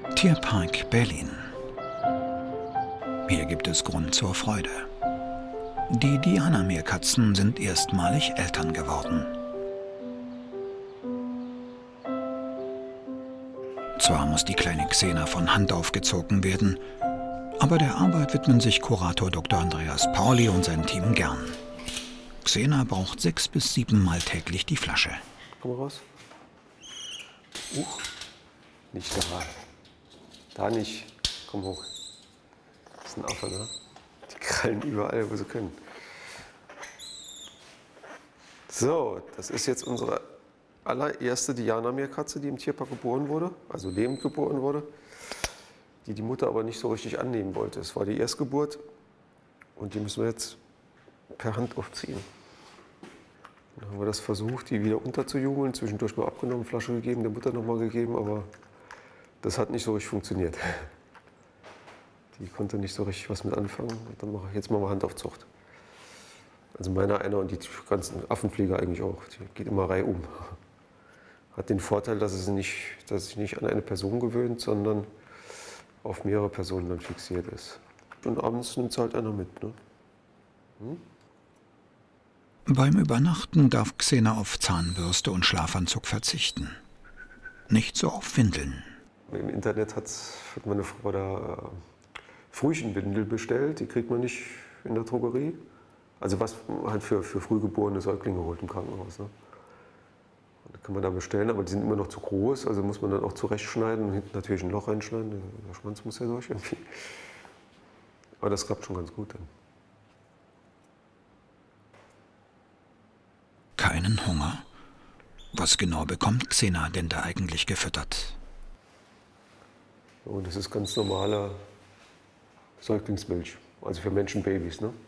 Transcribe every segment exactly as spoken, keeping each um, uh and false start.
Tierpark Berlin. Hier gibt es Grund zur Freude. Die Diana-Meerkatzen sind erstmalig Eltern geworden. Zwar muss die kleine Xena von Hand aufgezogen werden, aber der Arbeit widmen sich Kurator Doktor Andreas Pauli und sein Team gern. Xena braucht sechs bis sieben Mal täglich die Flasche. Komm mal raus. Uh, nicht da. Da nicht. Komm hoch. Das ist ein Affe, ne? Die krallen überall, wo sie können. So, das ist jetzt unsere allererste Diana-Meerkatze, die im Tierpark geboren wurde, also lebend geboren wurde, die die Mutter aber nicht so richtig annehmen wollte. Es war die Erstgeburt und die müssen wir jetzt per Hand aufziehen. Dann haben wir das versucht, die wieder unterzujugeln, zwischendurch mal abgenommen, Flasche gegeben, der Mutter nochmal gegeben, aber das hat nicht so richtig funktioniert. Die konnte nicht so richtig was mit anfangen. Und dann mache ich jetzt mal Handaufzucht. Also meiner einer und die ganzen Affenpfleger eigentlich auch. Die geht immer reihum. Hat den Vorteil, dass es nicht, dass sich nicht an eine Person gewöhnt, sondern auf mehrere Personen dann fixiert ist. Und abends nimmt es halt einer mit. Ne? Hm? Beim Übernachten darf Xena auf Zahnbürste und Schlafanzug verzichten. Nicht so auf Windeln. Im Internet hat, hat meine Frau da äh, Frühchenwindel bestellt. Die kriegt man nicht in der Drogerie. Also was halt für, für frühgeborene Säuglinge holt im Krankenhaus. Ne? Da kann man da bestellen, aber die sind immer noch zu groß. Also muss man dann auch zurechtschneiden und hinten natürlich ein Loch reinschneiden. Der Schwanz muss ja durch irgendwie. Aber das klappt schon ganz gut dann. Keinen Hunger? Was genau bekommt Xena denn da eigentlich gefüttert? Und das ist ganz normale Säuglingsmilch, also für Menschenbabys. Ne?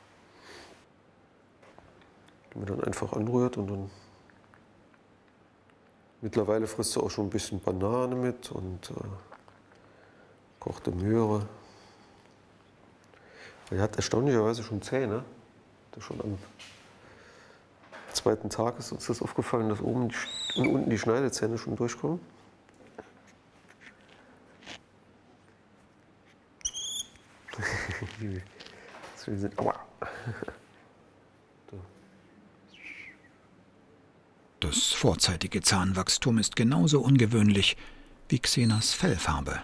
Die man dann einfach anrührt und dann. Mittlerweile frisst sie auch schon ein bisschen Banane mit und äh, kochte Möhre. Die hat erstaunlicherweise schon Zähne. Das schon am zweiten Tag ist uns das aufgefallen, dass oben und unten die Schneidezähne schon durchkommen. Aua. Das vorzeitige Zahnwachstum ist genauso ungewöhnlich wie Xenas Fellfarbe.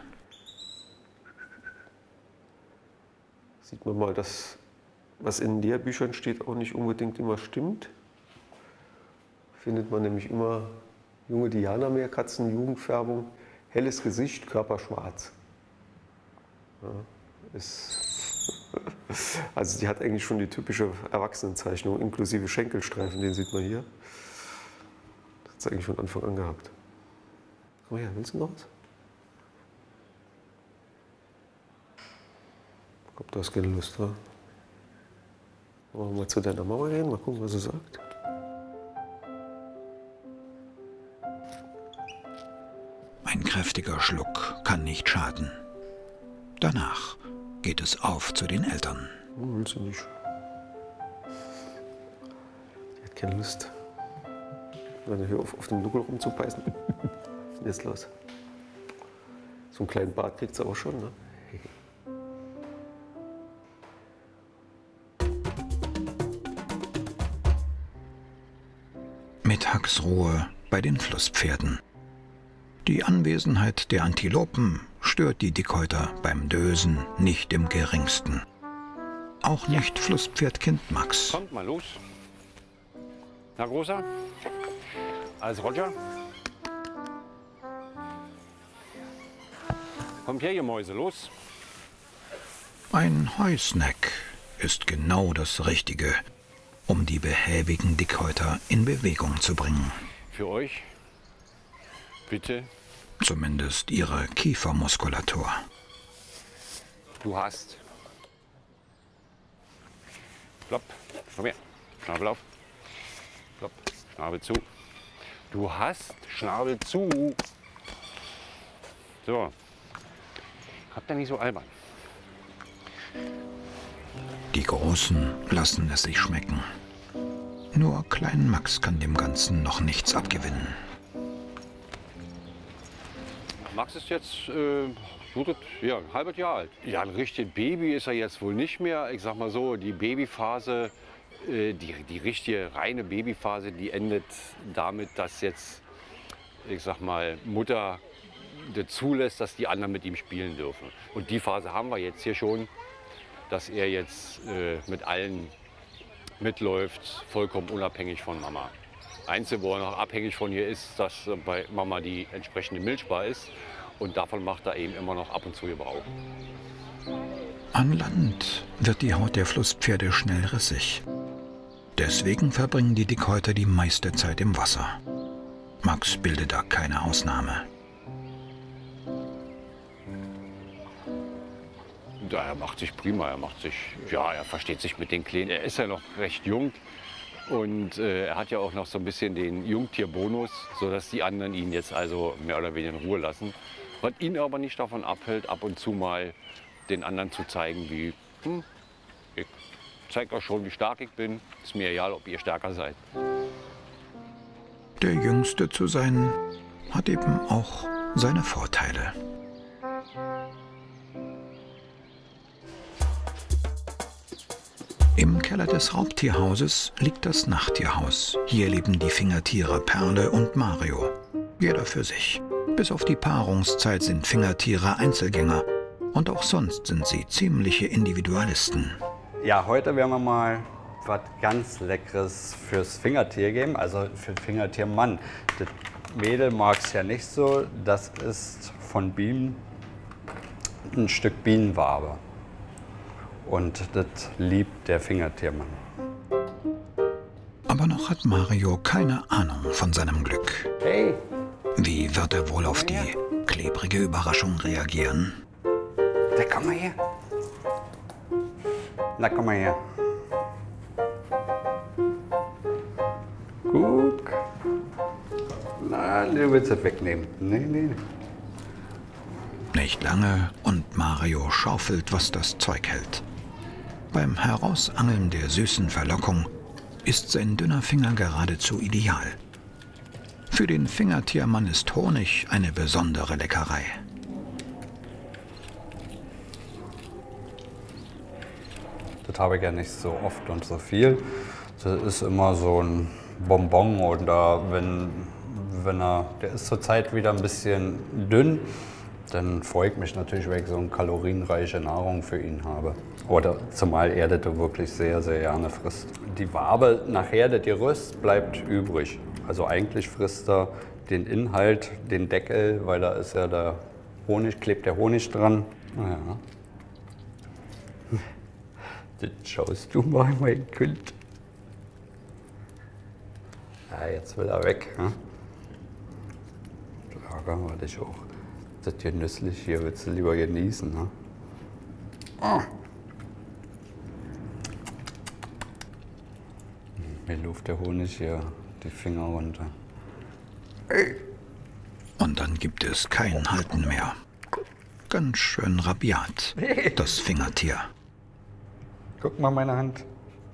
Sieht man mal, dass was in Lehrbüchern steht, auch nicht unbedingt immer stimmt. Findet man nämlich immer junge Diana-Meerkatzen, Jugendfärbung, helles Gesicht, Körper schwarz. Ja, ist also die hat eigentlich schon die typische Erwachsenenzeichnung, inklusive Schenkelstreifen, den sieht man hier. Das hat es eigentlich von Anfang an gehabt. Komm her, willst du noch was? Ich glaube, du hast keine Lust, wa? Wollen wir mal zu deiner Mama gehen, mal gucken, was sie sagt. Ein kräftiger Schluck kann nicht schaden. Danach geht es auf zu den Eltern. Hm, willst du nicht? Die hat keine Lust. Wenn hier auf, auf dem Nuckel rumzubeißen. Was ist denn jetzt los? So einen kleinen Bart kriegt sie auch schon, ne? Mittagsruhe bei den Flusspferden. Die Anwesenheit der Antilopen stört die Dickhäuter beim Dösen nicht im geringsten. Auch nicht Flusspferdkind Max. Kommt mal los. Na, Großer? Alles Roger? Kommt her, ihr Mäuse, los. Ein Heusnack ist genau das Richtige, um die behäbigen Dickhäuter in Bewegung zu bringen. Für euch, bitte. Zumindest ihre Kiefermuskulatur. Du hast. Plopp, komm her. Schnabel auf. Plopp, Schnabel zu. Du hast Schnabel zu. So. Habt ihr nicht so albern. Die Großen lassen es sich schmecken. Nur Klein Max kann dem Ganzen noch nichts abgewinnen. Max ist jetzt äh, ja, ein halbes Jahr alt. Ja, ein richtiges Baby ist er jetzt wohl nicht mehr. Ich sag mal so, die Babyphase, äh, die, die richtige reine Babyphase, die endet damit, dass jetzt, ich sag mal, Mutter zulässt, dass die anderen mit ihm spielen dürfen. Und die Phase haben wir jetzt hier schon, dass er jetzt äh, mit allen mitläuft, vollkommen unabhängig von Mama. Einzige, wo er noch abhängig von ihr ist, dass bei Mama die entsprechende Milchbar ist. Und davon macht er eben immer noch ab und zu Gebrauch. An Land wird die Haut der Flusspferde schnell rissig. Deswegen verbringen die Dickhäuter die meiste Zeit im Wasser. Max bildet da keine Ausnahme. Ja, er macht sich prima, er macht sich, ja, er versteht sich mit den Kleinen. Er ist ja noch recht jung und äh, er hat ja auch noch so ein bisschen den Jungtierbonus, sodass die anderen ihn jetzt also mehr oder weniger in Ruhe lassen. Was ihn aber nicht davon abhält, ab und zu mal den anderen zu zeigen, wie, hm, ich zeige euch schon, wie stark ich bin. Ist mir egal, ob ihr stärker seid. Der Jüngste zu sein, hat eben auch seine Vorteile. Im Keller des Raubtierhauses liegt das Nachttierhaus. Hier leben die Fingertiere Perle und Mario. Jeder für sich. Bis auf die Paarungszeit sind Fingertiere Einzelgänger. Und auch sonst sind sie ziemliche Individualisten. Ja, heute werden wir mal was ganz Leckeres fürs Fingertier geben, also für den Fingertiermann. Das Mädel mag es ja nicht so. Das ist von Bienen ein Stück Bienenwabe. Und das liebt der Fingertiermann. Aber noch hat Mario keine Ahnung von seinem Glück. Hey! Wie wird er wohl auf die klebrige Überraschung reagieren? Da komm mal her. Na, komm mal her. Guck. Na, du willst es wegnehmen. Nee, nee. Nicht lange und Mario schaufelt, was das Zeug hält. Beim Herausangeln der süßen Verlockung ist sein dünner Finger geradezu ideal. Für den Fingertiermann ist Honig eine besondere Leckerei. Das habe ich ja nicht so oft und so viel. Das ist immer so ein Bonbon oder wenn, wenn er, der ist zurzeit wieder ein bisschen dünn, dann freue ich mich natürlich, wenn ich so eine kalorienreiche Nahrung für ihn habe. Oder zumal er das wirklich sehr, sehr gerne frisst. Die Wabe nachher, das Gerüst, bleibt übrig. Also eigentlich frisst er den Inhalt, den Deckel, weil da ist ja der Honig, klebt der Honig dran. Naja. Das schaust du mal, mein Kind. Ja, jetzt will er weg. Hm? Ärgern wir dich auch. Das ist hier nüsslich, hier willst du lieber genießen. Ne? Ah. Mir luft der Honig hier die Finger runter. Hey. Und dann gibt es kein Halten mehr. Ganz schön rabiat, das Fingertier. Guck mal meine Hand.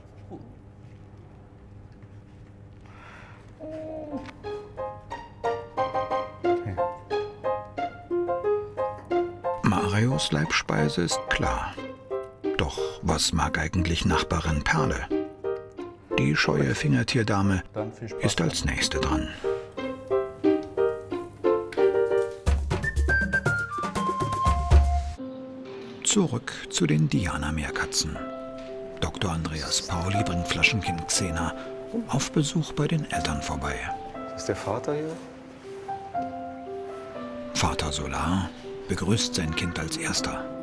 Marios Leibspeise ist klar. Doch was mag eigentlich Nachbarin Perle? Die scheue Fingertierdame ist als nächste dran. Zurück zu den Diana-Meerkatzen. Doktor Andreas Pauli bringt Flaschenkind Xena auf Besuch bei den Eltern vorbei. Ist der Vater hier? Vater Solar begrüßt sein Kind als Erster.